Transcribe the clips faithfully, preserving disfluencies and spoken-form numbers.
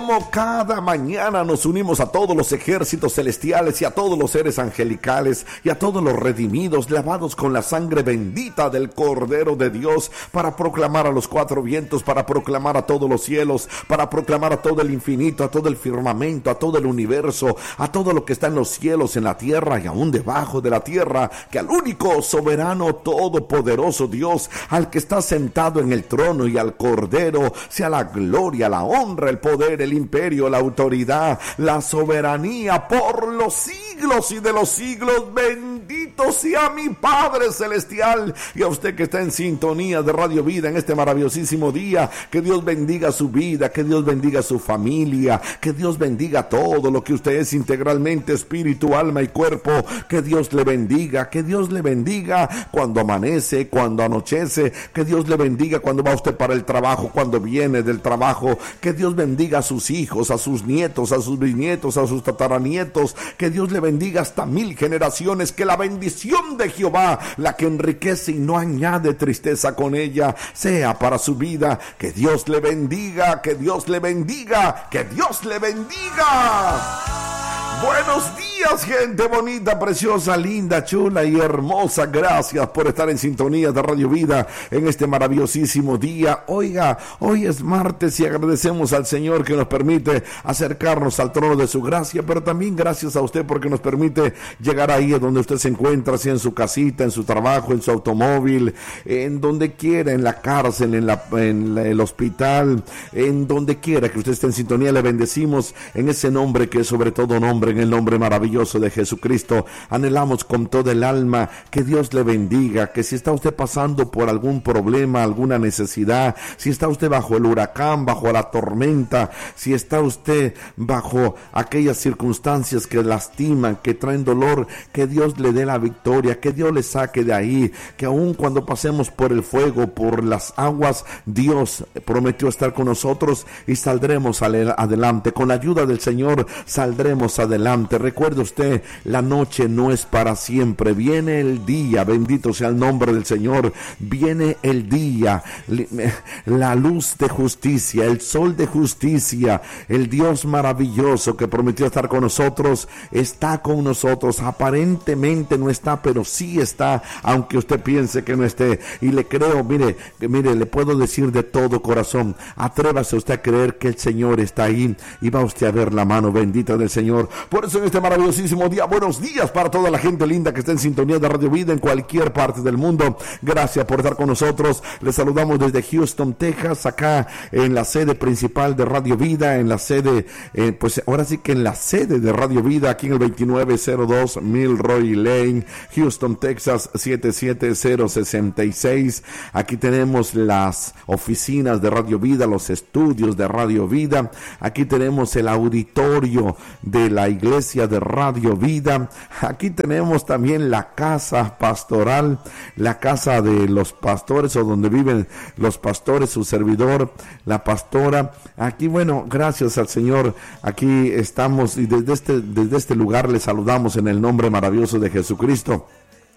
como cada mañana nos unimos a todos los ejércitos celestiales y a todos los seres angelicales y a todos los redimidos, lavados con la sangre bendita del Cordero de Dios, para proclamar a los cuatro vientos, para proclamar a todos los cielos, para proclamar a todo el infinito, a todo el firmamento, a todo el universo, a todo lo que está en los cielos, en la tierra y aún debajo de la tierra, que al único soberano, todopoderoso Dios, al que está sentado en el trono y al Cordero, sea la gloria, la honra, el poder, el imperio, la autoridad, la soberanía por los siglos y de los siglos. Bendito sea mi Padre Celestial, y a usted que está en sintonía de Radio Vida en este maravillosísimo día. Que Dios bendiga su vida, que Dios bendiga su familia, que Dios bendiga todo lo que usted es integralmente, espíritu, alma y cuerpo. Que Dios le bendiga, que Dios le bendiga cuando amanece, cuando anochece, que Dios le bendiga cuando va usted para el trabajo, cuando viene del trabajo. Que Dios bendiga a sus hijos, a sus nietos, a sus bisnietos, a sus tataranietos. Que Dios le bendiga hasta mil generaciones. Que la bendición de Jehová, la que enriquece y no añade tristeza con ella, sea para su vida. Que Dios le bendiga, que Dios le bendiga, que Dios le bendiga. Buenos días, gente bonita, preciosa, linda, chula y hermosa. Gracias por estar en sintonía de Radio Vida en este maravillosísimo día. Oiga, hoy es martes y agradecemos al Señor que nos permite acercarnos al trono de su gracia, pero también gracias a usted porque nos permite llegar ahí a donde usted se encuentra, sea en su casita, en su trabajo, en su automóvil, en donde quiera, en la cárcel, en, la, en la, el hospital, en donde quiera que usted esté en sintonía. Le bendecimos en ese nombre que es sobre todo nombre, en el nombre maravilloso de Jesucristo. Anhelamos con todo el alma que Dios le bendiga, que si está usted pasando por algún problema, alguna necesidad, si está usted bajo el huracán, bajo la tormenta, si está usted bajo aquellas circunstancias que lastiman, que traen dolor, que Dios le dé la victoria, que Dios le saque de ahí, que aun cuando pasemos por el fuego, por las aguas, Dios prometió estar con nosotros y saldremos adelante. Con la ayuda del Señor saldremos adelante. Adelante. Recuerde usted, la noche no es para siempre, viene el día, bendito sea el nombre del Señor, viene el día, la luz de justicia, el sol de justicia, el Dios maravilloso que prometió estar con nosotros, está con nosotros. Aparentemente no está, pero sí está, aunque usted piense que no esté, y le creo. Mire, mire, le puedo decir de todo corazón, atrévase usted a creer que el Señor está ahí, y va usted a ver la mano bendita del Señor. Por eso en este maravillosísimo día, buenos días para toda la gente linda que está en sintonía de Radio Vida en cualquier parte del mundo. Gracias por estar con nosotros. Les saludamos desde Houston, Texas, acá en la sede principal de Radio Vida, en la sede, eh, pues ahora sí que en la sede de Radio Vida, aquí en el veintinueve cero dos Milroy Lane, Houston, Texas, siete siete cero seis seis. Aquí tenemos las oficinas de Radio Vida, los estudios de Radio Vida. Aquí tenemos el auditorio de la iglesia de Radio Vida. Aquí tenemos también la casa pastoral, la casa de los pastores, o donde viven los pastores, su servidor, la pastora. Aquí, bueno, gracias al Señor, aquí estamos, y desde este, desde este lugar les saludamos en el nombre maravilloso de Jesucristo.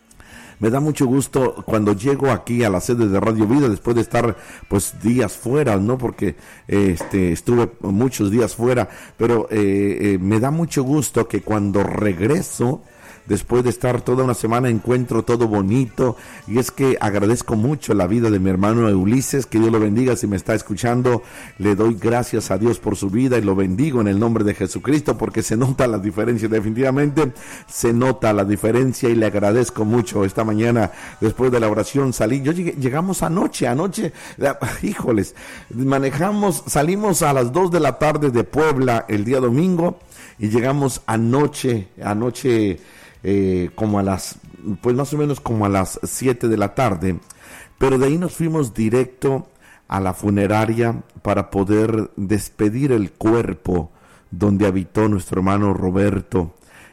Me da mucho gusto cuando llego aquí a la sede de Radio Vida después de estar pues días fuera, ¿no? Porque este estuve muchos días fuera, pero eh, eh, me da mucho gusto que cuando regreso, después de estar toda una semana, encuentro todo bonito. Y es que agradezco mucho la vida de mi hermano Ulises, que Dios lo bendiga si me está escuchando. Le doy gracias a Dios por su vida y lo bendigo en el nombre de Jesucristo, porque se nota la diferencia, definitivamente se nota la diferencia, y le agradezco mucho. Esta mañana, después de la oración, salí, yo llegué, llegamos anoche, anoche, híjoles, manejamos, salimos a las dos de la tarde de Puebla el día domingo, y llegamos anoche, anoche, Eh, como a las, pues más o menos como a las siete de la tarde, pero de ahí nos fuimos directo a la funeraria para poder despedir el cuerpo donde habitó nuestro hermano Roberto,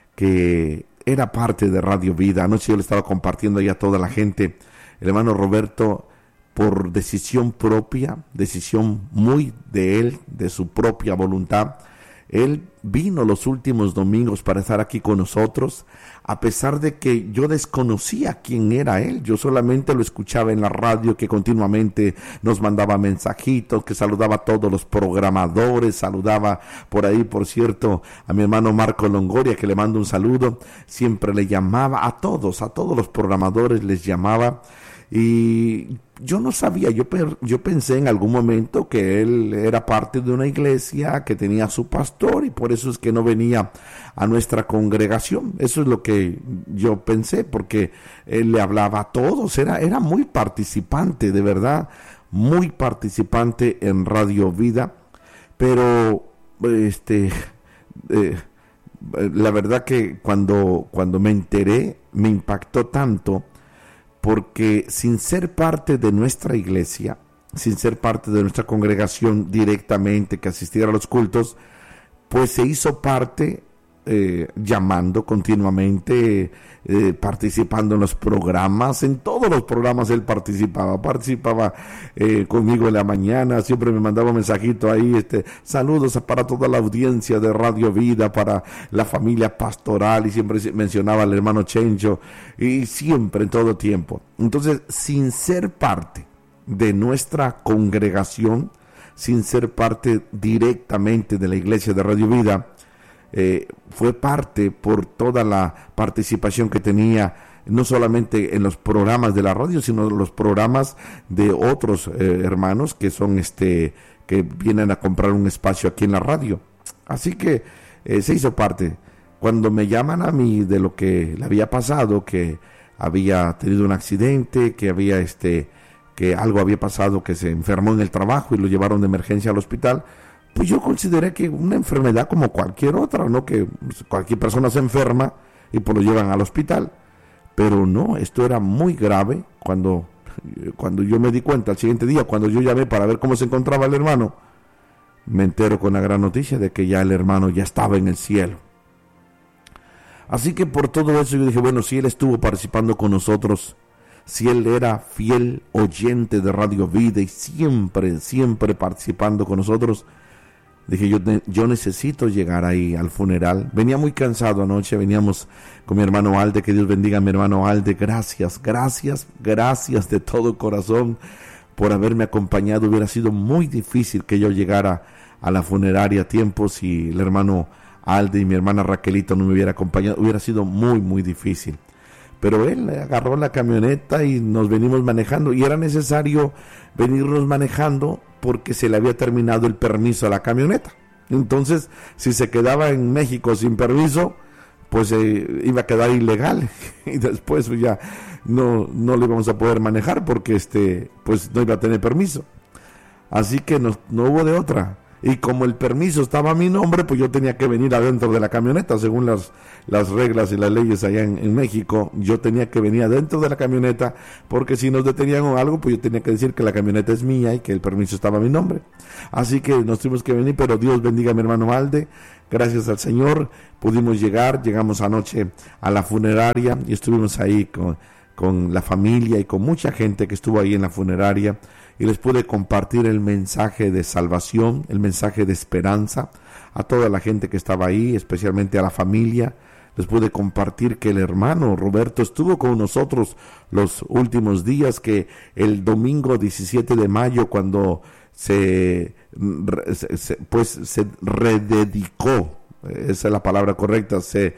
que era parte de Radio Vida. Anoche yo le estaba compartiendo ya a toda la gente. El hermano Roberto, por decisión propia, decisión muy de él, de su propia voluntad, Él vino los últimos domingos para estar aquí con nosotros, a pesar de que yo desconocía quién era Él. Yo solamente lo escuchaba en la radio, que continuamente nos mandaba mensajitos, que saludaba a todos los programadores, saludaba por ahí, por cierto, a mi hermano Marco Longoria, que le mando un saludo. Siempre le llamaba a todos, a todos los programadores les llamaba. Y yo no sabía, yo, yo pensé en algún momento que él era parte de una iglesia que tenía su pastor y por eso es que no venía a nuestra congregación. Eso es lo que yo pensé, porque él le hablaba a todos, era, era muy participante, de verdad, muy participante en Radio Vida, pero este, eh, la verdad que cuando, cuando me enteré me impactó tanto, porque sin ser parte de nuestra iglesia, sin ser parte de nuestra congregación directamente, que asistiera a los cultos, pues se hizo parte, eh, llamando continuamente, eh, participando en los programas, en todos los programas él participaba, participaba eh, conmigo en la mañana, siempre me mandaba un mensajito ahí, este, saludos para toda la audiencia de Radio Vida, para la familia pastoral, y siempre mencionaba al hermano Chencho, y siempre, en todo tiempo. Entonces, sin ser parte de nuestra congregación, sin ser parte directamente de la iglesia de Radio Vida, eh, fue parte por toda la participación que tenía, no solamente en los programas de la radio, sino en los programas de otros eh, hermanos que son este que vienen a comprar un espacio aquí en la radio. Así que eh, se hizo parte. Cuando me llaman a mí de lo que le había pasado, que había tenido un accidente, que había este que algo había pasado, que se enfermó en el trabajo y lo llevaron de emergencia al hospital, pues yo consideré que una enfermedad como cualquier otra, ¿no? Que cualquier persona se enferma y pues lo llevan al hospital. Pero no, esto era muy grave. Cuando, cuando yo me di cuenta al siguiente día, cuando yo llamé para ver cómo se encontraba el hermano, me entero con la gran noticia de que ya el hermano ya estaba en el cielo. Así que por todo eso yo dije, bueno, si él estuvo participando con nosotros, si él era fiel oyente de Radio Vida y siempre, siempre participando con nosotros, dije, yo, yo necesito llegar ahí al funeral. Venía muy cansado anoche, veníamos con mi hermano Alde, que Dios bendiga a mi hermano Alde. Gracias, gracias, gracias de todo corazón por haberme acompañado. Hubiera sido muy difícil que yo llegara a la funeraria a tiempo si el hermano Alde y mi hermana Raquelito no me hubiera acompañado. Hubiera sido muy, muy difícil. Pero él agarró la camioneta y nos venimos manejando, y era necesario venirnos manejando porque se le había terminado el permiso a la camioneta. Entonces, si se quedaba en México sin permiso, pues eh, iba a quedar ilegal y después ya no, no le íbamos a poder manejar porque este, pues no iba a tener permiso. Así que no, no hubo de otra. Y como el permiso estaba a mi nombre, pues yo tenía que venir adentro de la camioneta, según las, las reglas y las leyes allá en, en México. Yo tenía que venir adentro de la camioneta, porque si nos detenían o algo, pues yo tenía que decir que la camioneta es mía y que el permiso estaba a mi nombre. Así que nos tuvimos que venir, pero Dios bendiga a mi hermano Alde. Gracias al Señor pudimos llegar, llegamos anoche a la funeraria y estuvimos ahí con, con la familia y con mucha gente que estuvo ahí en la funeraria. Y les pude compartir el mensaje de salvación, el mensaje de esperanza a toda la gente que estaba ahí, especialmente a la familia. Les pude compartir que el hermano Roberto estuvo con nosotros los últimos días, que el domingo diecisiete de mayo, cuando se, se pues se rededicó, esa es la palabra correcta, se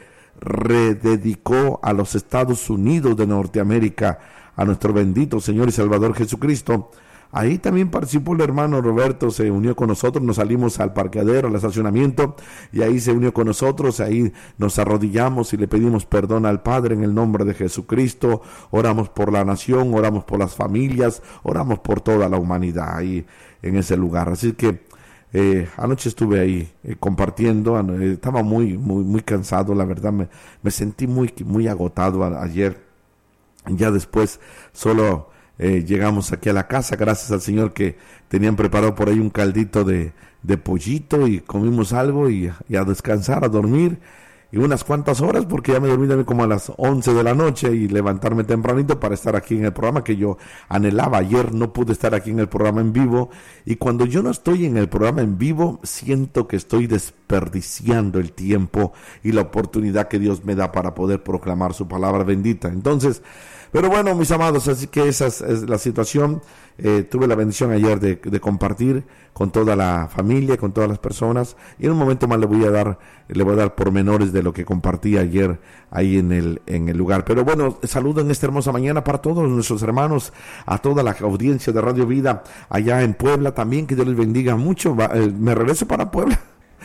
rededicó a los Estados Unidos de Norteamérica, a nuestro bendito Señor y Salvador Jesucristo. Ahí también participó el hermano Roberto, se unió con nosotros, nos salimos al parqueadero, al estacionamiento, y ahí se unió con nosotros, ahí nos arrodillamos y le pedimos perdón al Padre en el nombre de Jesucristo, oramos por la nación, oramos por las familias, oramos por toda la humanidad ahí en ese lugar. Así que eh, anoche estuve ahí eh, compartiendo, eh, estaba muy, muy, muy cansado, la verdad me, me sentí muy, muy agotado a, ayer, ya después solo... Eh, llegamos aquí a la casa, gracias al Señor que tenían preparado por ahí un caldito de, de pollito, y comimos algo y, y a descansar, a dormir, y unas cuantas horas, porque ya me dormí también como a las once de la noche, y levantarme tempranito para estar aquí en el programa que yo anhelaba. Ayer no pude estar aquí en el programa en vivo, y cuando yo no estoy en el programa en vivo, siento que estoy despierto desperdiciando el tiempo y la oportunidad que Dios me da para poder proclamar su palabra bendita. Entonces, pero bueno, mis amados, así que esa es, es la situación. Eh, tuve la bendición ayer de, de compartir con toda la familia, con todas las personas, y en un momento más le voy a dar, le voy a dar pormenores de lo que compartí ayer ahí en el, en el lugar. Pero bueno, saludo en esta hermosa mañana para todos nuestros hermanos, a toda la audiencia de Radio Vida allá en Puebla también, que Dios les bendiga mucho. Va, eh, me regreso para Puebla.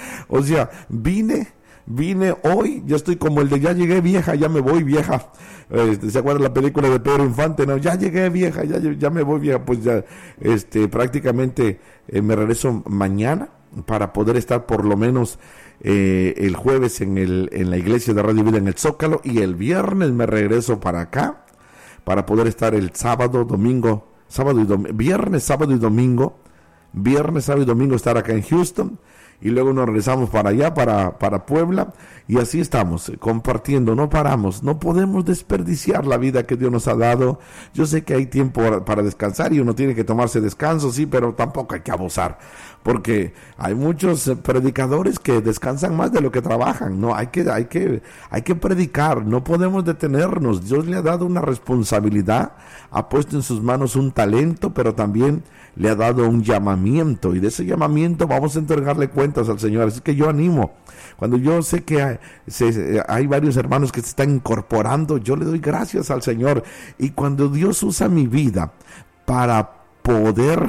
O sea, vine, vine hoy, yo estoy como el de ya llegué vieja, ya me voy vieja. Eh, ¿Se acuerdan la película de Pedro Infante? No, ya llegué vieja, ya, ya me voy vieja. Pues ya, este, prácticamente eh, me regreso mañana para poder estar por lo menos eh, el jueves en el en la iglesia de Radio Vida en el Zócalo, y el viernes me regreso para acá para poder estar el sábado, domingo, sábado y domingo, viernes, sábado y domingo, viernes, sábado y domingo estar acá en Houston. Y luego nos regresamos para allá, para, para Puebla, y así estamos, eh, compartiendo, no paramos, no podemos desperdiciar la vida que Dios nos ha dado. Yo sé que hay tiempo para descansar y uno tiene que tomarse descanso, sí, pero tampoco hay que abusar, porque hay muchos predicadores que descansan más de lo que trabajan. No, hay que, hay que, hay que predicar, no podemos detenernos. Dios le ha dado una responsabilidad, ha puesto en sus manos un talento, pero también le ha dado un llamamiento, y de ese llamamiento vamos a entregarle cuentas al Señor. Así que yo animo, cuando yo sé que hay, se, hay varios hermanos que se están incorporando, yo le doy gracias al Señor. Y cuando Dios usa mi vida para poder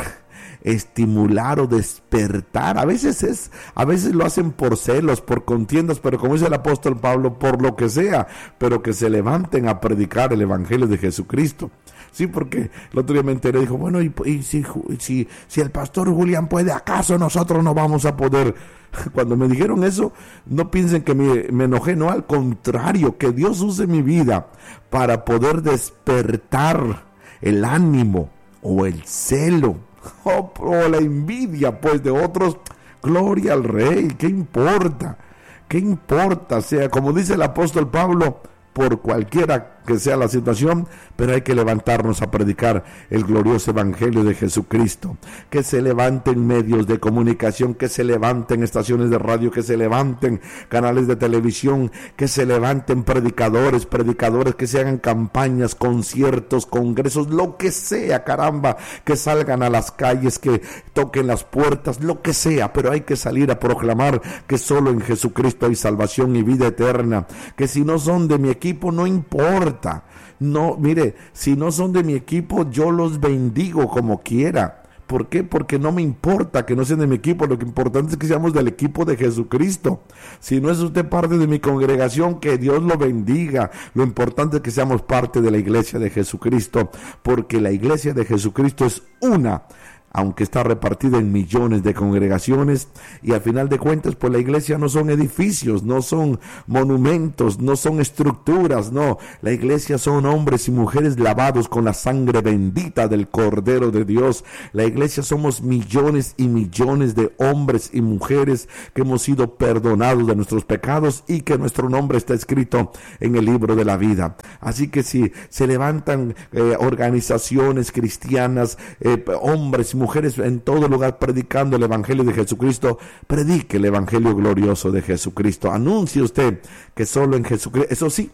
estimular o despertar, a veces es, a veces lo hacen por celos, por contiendas, pero como dice el apóstol Pablo, por lo que sea, pero que se levanten a predicar el evangelio de Jesucristo. Sí, porque el otro día me enteré, dijo, bueno, y, y si, si, si el pastor Julián puede, ¿acaso nosotros no vamos a poder? Cuando me dijeron eso, no piensen que me, me enojé, no, al contrario, que Dios use mi vida para poder despertar el ánimo o el celo o, o la envidia, pues, de otros. Gloria al Rey, ¿qué importa? ¿Qué importa? O sea, como dice el apóstol Pablo, por cualquiera que sea la situación, pero hay que levantarnos a predicar el glorioso evangelio de Jesucristo. Que se levanten medios de comunicación, que se levanten estaciones de radio, que se levanten canales de televisión, que se levanten predicadores, predicadores, que se hagan campañas, conciertos, congresos, lo que sea, caramba, que salgan a las calles, que toquen las puertas, lo que sea, pero hay que salir a proclamar que solo en Jesucristo hay salvación y vida eterna. Que si no son de mi equipo, no importa. No, mire, si no son de mi equipo, yo los bendigo como quiera. ¿Por qué? Porque no me importa que no sean de mi equipo. Lo que importante es que seamos del equipo de Jesucristo. Si no es usted parte de mi congregación, que Dios lo bendiga. Lo importante es que seamos parte de la iglesia de Jesucristo, porque la iglesia de Jesucristo es una, aunque está repartida en millones de congregaciones, y al final de cuentas, pues la iglesia no son edificios, no son monumentos, no son estructuras, no, la iglesia son hombres y mujeres lavados con la sangre bendita del Cordero de Dios. La iglesia somos millones y millones de hombres y mujeres que hemos sido perdonados de nuestros pecados y que nuestro nombre está escrito en el libro de la vida. Así que si se levantan eh, organizaciones cristianas, eh, hombres y mujeres en todo lugar predicando el evangelio de Jesucristo, predique el evangelio glorioso de Jesucristo. Anuncie usted que solo en Jesucristo, eso sí,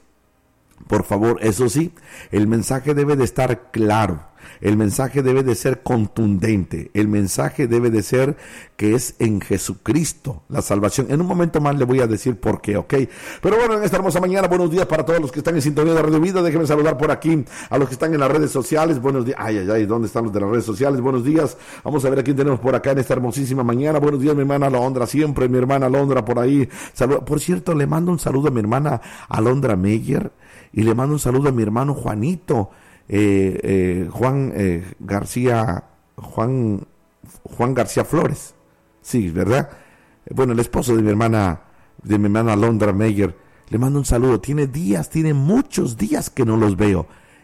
por favor, eso sí, el mensaje debe de estar claro. El mensaje debe de ser contundente. El mensaje debe de ser que es en Jesucristo la salvación. En un momento más le voy a decir por qué, ¿ok? Pero bueno, en esta hermosa mañana, buenos días para todos los que están en sintonía de Radio Vida. Déjenme saludar por aquí a los que están en las redes sociales. Buenos días. Ay, ay, ay, ¿dónde están los de las redes sociales? Buenos días. Vamos a ver a quién tenemos por acá en esta hermosísima mañana. Buenos días, mi hermana Alondra, siempre mi hermana Alondra por ahí. Salud. Por cierto, le mando un saludo a mi hermana Alondra Meyer y le mando un saludo a mi hermano Juanito. Eh, eh, Juan eh, García Juan Juan García Flores, sí, ¿verdad? Bueno, el esposo de mi hermana de mi hermana Alondra Meyer, le mando un saludo. Tiene días, tiene muchos días que no los veo.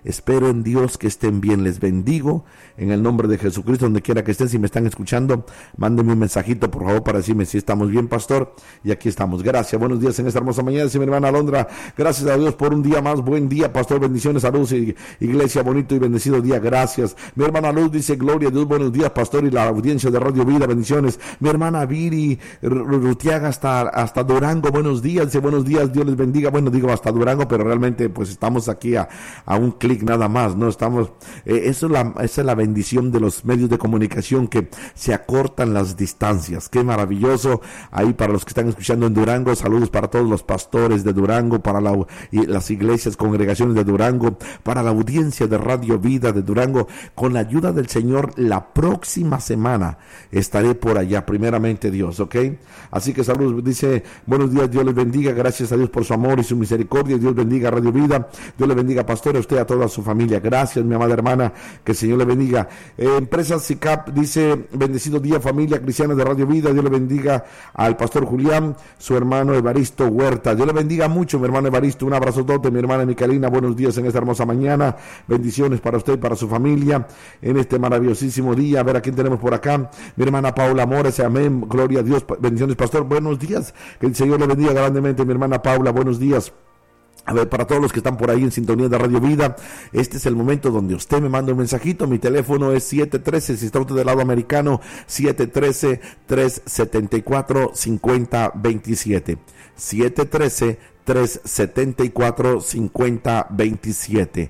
Espero en Dios que estén bien. Les bendigo en el nombre de Jesucristo, donde quiera que estén. Si me están escuchando, mándenme un mensajito, por favor, para decirme si estamos bien, pastor. Y aquí estamos. Gracias. Buenos días en esta hermosa mañana. Dice mi hermana Alondra, gracias a Dios por un día más. Buen día, pastor. Bendiciones, saludos, y iglesia, bonito y bendecido día. Gracias. Mi hermana Luz dice, gloria a Dios, buenos días, pastor, y la audiencia de Radio Vida, bendiciones. Mi hermana Viri Rutiaga hasta, hasta Durango, buenos días. Dice, buenos días, Dios les bendiga. Bueno, digo hasta Durango, pero realmente pues estamos aquí a, a un clic nada más, ¿no? Estamos, eh, eso es la, esa es la bendición de los medios de comunicación, que se acortan las distancias. Qué maravilloso. Ahí para los que están escuchando en Durango, saludos para todos los pastores de Durango, para la, y las iglesias, congregaciones de Durango, para la audiencia de Radio Vida de Durango. Con la ayuda del Señor, la próxima semana estaré por allá, primeramente Dios, ¿ok? Así que saludos, dice, buenos días, Dios les bendiga, gracias a Dios por su amor y su misericordia. Dios bendiga Radio Vida, Dios le bendiga, pastor, a usted, a toda su familia. Gracias, mi amada hermana, que el Señor le bendiga. Eh, Empresa S I C A P dice, bendecido día, familia cristiana de Radio Vida. Dios le bendiga al pastor Julián, su hermano Evaristo Huerta. Dios le bendiga mucho, mi hermano Evaristo. Un abrazo tote, mi hermana Micalina. Buenos días en esta hermosa mañana. Bendiciones para usted y para su familia en este maravillosísimo día. A ver a quién tenemos por acá. Mi hermana Paula Mores, amén. Gloria a Dios. Bendiciones, pastor. Buenos días. Que el Señor le bendiga grandemente, mi hermana Paula. Buenos días. A ver, para todos los que están por ahí en sintonía de Radio Vida, este es el momento donde usted me manda un mensajito. Mi teléfono es siete uno tres, si está usted del lado americano, siete uno tres, tres siete cuatro, cinco cero dos siete. siete uno tres, tres siete cuatro, cinco cero dos siete.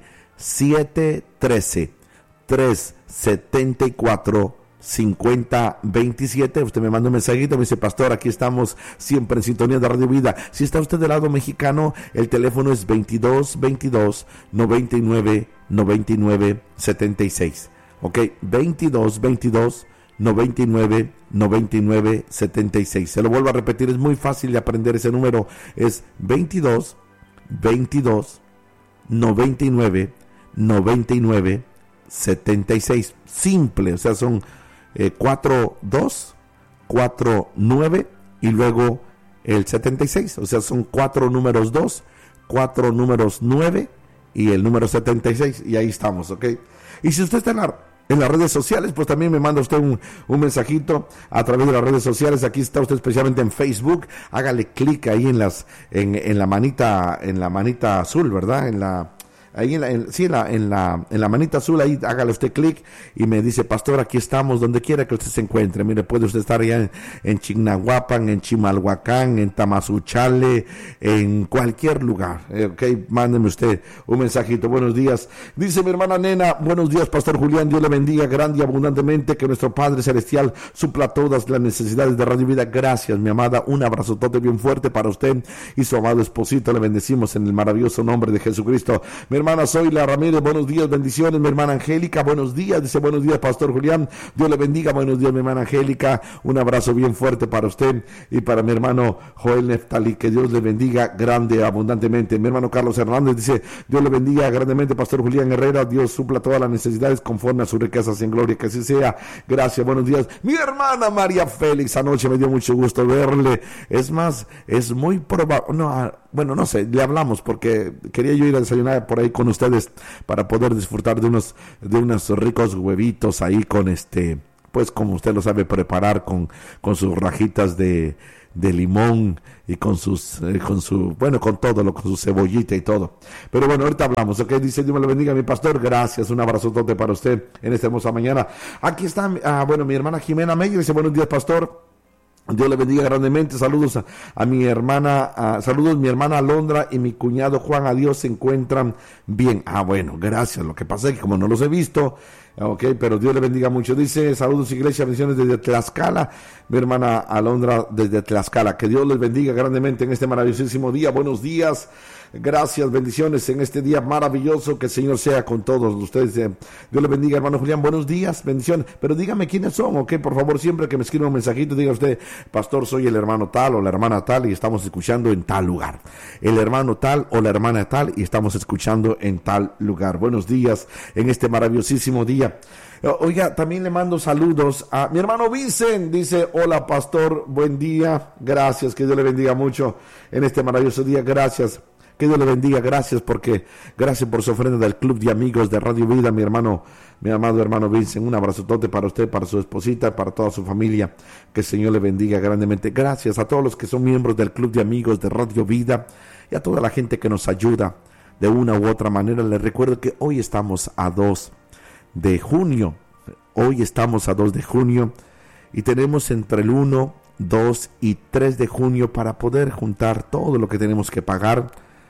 siete uno tres, tres siete cuatro, cinco cero dos siete. Usted me manda un mensajito, me dice, pastor, aquí estamos siempre en sintonía de Radio Vida. Si está usted del lado mexicano, el teléfono es veintidós veintidós, noventa y nueve, noventa y nueve, setenta y seis. Ok, veintidós veintidós, noventa y nueve, noventa y nueve, setenta y seis. Se lo vuelvo a repetir, es muy fácil de aprender ese número. Es veintidós veintidós, noventa y nueve, noventa y nueve, setenta y seis. Simple, o sea, son Eh, cuatro dos, cuatro nueve y luego el setenta y seis, o sea, son cuatro números dos, cuatro números nueve y el número setenta y seis, y ahí estamos, ¿ok? Y si usted está en, la, en las redes sociales, pues también me manda usted un, un mensajito a través de las redes sociales. Aquí está usted especialmente en Facebook, hágale clic ahí en las, en, en la manita, en la manita azul, ¿verdad? En la Ahí en la, en, sí, en la, en la, en la manita azul, ahí hágale usted clic y me dice, pastor, aquí estamos, donde quiera que usted se encuentre. Mire, puede usted estar allá en, en Chignahuapan, en Chimalhuacán, en Tamazunchale, en cualquier lugar. Eh, ok, mándeme usted un mensajito. Buenos días. Dice mi hermana Nena, buenos días, pastor Julián, Dios le bendiga grande y abundantemente, que nuestro Padre Celestial supla todas las necesidades de Radio Vida. Gracias, mi amada. Un abrazotote bien fuerte para usted y su amado esposito. Le bendecimos en el maravilloso nombre de Jesucristo. Mi hermana Zoila Ramírez, buenos días, bendiciones. Mi hermana Angélica, buenos días, dice, buenos días, pastor Julián, Dios le bendiga. Buenos días, mi hermana Angélica, un abrazo bien fuerte para usted y para mi hermano Joel Neftali, que Dios le bendiga grande, abundantemente. Mi hermano Carlos Hernández dice, Dios le bendiga grandemente, pastor Julián Herrera, Dios supla todas las necesidades conforme a sus riquezas en gloria, que así sea. Gracias, buenos días. Mi hermana María Félix, anoche me dio mucho gusto verle, es más, es muy probable, no, bueno, no sé, le hablamos porque quería yo ir a desayunar por ahí con ustedes para poder disfrutar de unos de unos ricos huevitos ahí con este, pues como usted lo sabe preparar, con con sus rajitas de de limón y con sus eh, con su bueno con todo lo con su cebollita y todo. Pero bueno, ahorita hablamos, ok. Dice, Dios me lo bendiga, mi pastor. Gracias, un abrazotote para usted en esta hermosa mañana. Aquí está, ah, bueno, mi hermana Jimena Meyer dice, buenos días, pastor. Dios le bendiga grandemente. Saludos a, a mi hermana, a, saludos mi hermana Alondra y mi cuñado Juan. Adiós, se encuentran bien. Ah, bueno, gracias. Lo que pasa es que como no los he visto, ok, pero Dios le bendiga mucho. Dice, saludos iglesia, bendiciones desde Tlaxcala. Mi hermana Alondra desde Tlaxcala. Que Dios les bendiga grandemente en este maravillosísimo día. Buenos días. Gracias, bendiciones en este día maravilloso, que el Señor sea con todos ustedes. Dios le bendiga, hermano Julián, buenos días, bendiciones, pero dígame quiénes son, ok, por favor, siempre que me escriba un mensajito, diga usted, pastor, soy el hermano tal o la hermana tal y estamos escuchando en tal lugar, el hermano tal o la hermana tal y estamos escuchando en tal lugar. Buenos días en este maravillosísimo día. Oiga, también le mando saludos a mi hermano Vicen, dice, hola pastor, buen día, gracias, que Dios le bendiga mucho en este maravilloso día, gracias. Que Dios le bendiga. Gracias porque, gracias por su ofrenda del Club de Amigos de Radio Vida, mi hermano, mi amado hermano Vincent. Un abrazotote para usted, para su esposita, para toda su familia. Que el Señor le bendiga grandemente. Gracias a todos los que son miembros del Club de Amigos de Radio Vida y a toda la gente que nos ayuda de una u otra manera. Les recuerdo que hoy estamos a dos de junio. Hoy estamos a dos de junio y tenemos entre el uno, dos y tres de junio para poder juntar todo lo que tenemos que pagar,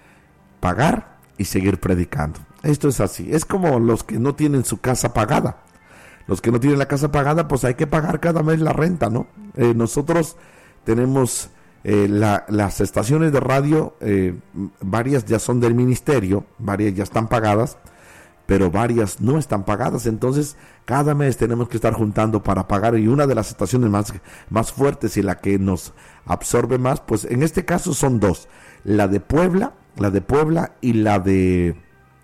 pagar y seguir predicando. Esto es así, es como los que no tienen su casa pagada. Los que no tienen la casa pagada, pues hay que pagar cada mes la renta, ¿no? Eh, nosotros tenemos eh, la, las estaciones de radio, eh, varias ya son del ministerio, varias ya están pagadas, pero varias no están pagadas. Entonces cada mes tenemos que estar juntando para pagar, y una de las estaciones más, más fuertes y la que nos absorbe más, pues en este caso son dos, la de Puebla, la de Puebla y la de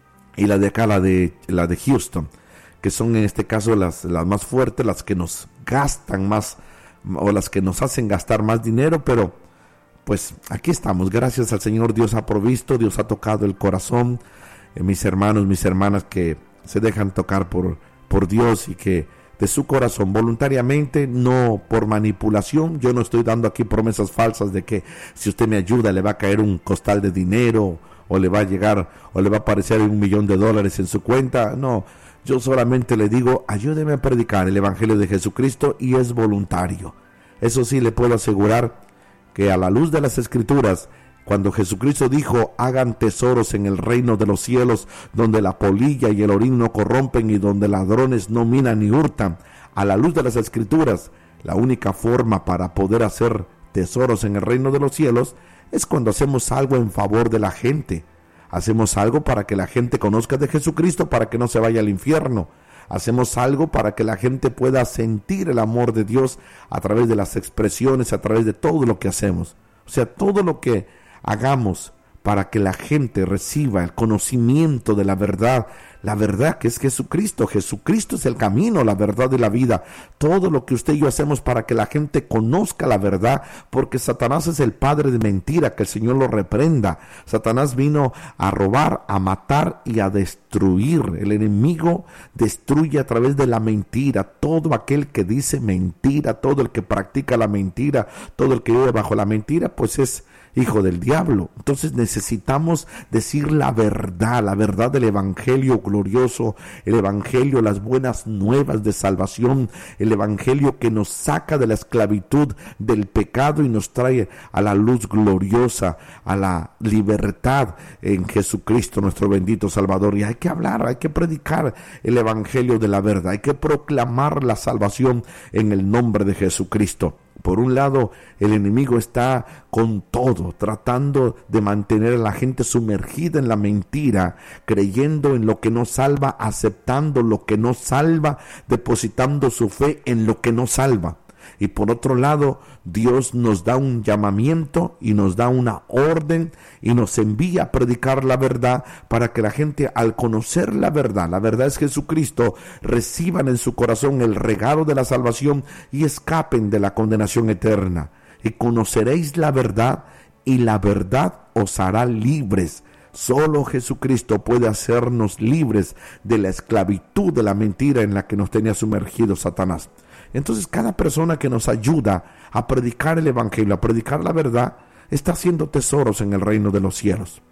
y la de acá, la de la de Houston, que son en este caso las, las más fuertes, las que nos gastan más o las que nos hacen gastar más dinero, pero pues aquí estamos, gracias al Señor. Dios ha provisto, Dios ha tocado el corazón. Eh, mis hermanos, mis hermanas que se dejan tocar por, por Dios y que de su corazón voluntariamente, no por manipulación. Yo no estoy dando aquí promesas falsas de que si usted me ayuda le va a caer un costal de dinero o le va a llegar o le va a aparecer un millón de dólares en su cuenta. No, yo solamente le digo, ayúdeme a predicar el Evangelio de Jesucristo, y es voluntario. Eso sí, le puedo asegurar que a la luz de las Escrituras, cuando Jesucristo dijo, hagan tesoros en el reino de los cielos, donde la polilla y el orín no corrompen y donde ladrones no minan ni hurtan, a la luz de las Escrituras, la única forma para poder hacer tesoros en el reino de los cielos es cuando hacemos algo en favor de la gente. Hacemos algo para que la gente conozca de Jesucristo, para que no se vaya al infierno. Hacemos algo para que la gente pueda sentir el amor de Dios a través de las expresiones, a través de todo lo que hacemos. O sea, todo lo que hagamos para que la gente reciba el conocimiento de la verdad, la verdad que es Jesucristo. Jesucristo es el camino, la verdad y la vida. Todo lo que usted y yo hacemos para que la gente conozca la verdad, porque Satanás es el padre de mentira, que el Señor lo reprenda. Satanás vino a robar, a matar y a destruir. El enemigo destruye a través de la mentira. Todo aquel que dice mentira, todo el que practica la mentira, todo el que vive bajo la mentira, pues es hijo del diablo. Entonces necesitamos decir la verdad, la verdad del evangelio glorioso, el evangelio, las buenas nuevas de salvación, el evangelio que nos saca de la esclavitud del pecado y nos trae a la luz gloriosa, a la libertad en Jesucristo, nuestro bendito Salvador. Y hay que hablar, hay que predicar el evangelio de la verdad, hay que proclamar la salvación en el nombre de Jesucristo. Por un lado, el enemigo está con todo, tratando de mantener a la gente sumergida en la mentira, creyendo en lo que no salva, aceptando lo que no salva, depositando su fe en lo que no salva. Y por otro lado, Dios nos da un llamamiento y nos da una orden y nos envía a predicar la verdad, para que la gente, al conocer la verdad, la verdad es Jesucristo, reciban en su corazón el regalo de la salvación y escapen de la condenación eterna. Y conoceréis la verdad, y la verdad os hará libres. Solo Jesucristo puede hacernos libres de la esclavitud de la mentira en la que nos tenía sumergido Satanás. Entonces cada persona que nos ayuda a predicar el evangelio, a predicar la verdad, está haciendo tesoros en el reino de los cielos.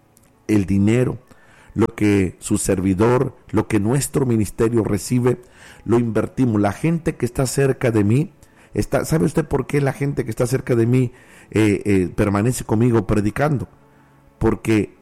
El dinero, lo que su servidor, lo que nuestro ministerio recibe, lo invertimos. La gente que está cerca de mí, está, ¿sabe usted por qué la gente que está cerca de mí eh, eh, permanece conmigo predicando? Porque